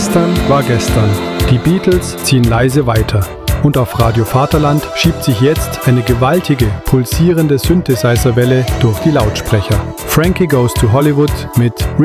Gestern war gestern. Die Beatles ziehen leise weiter. Und auf Radio Vaterland schiebt sich jetzt eine gewaltige, pulsierende Synthesizer-Welle durch die Lautsprecher. Frankie Goes to Hollywood mit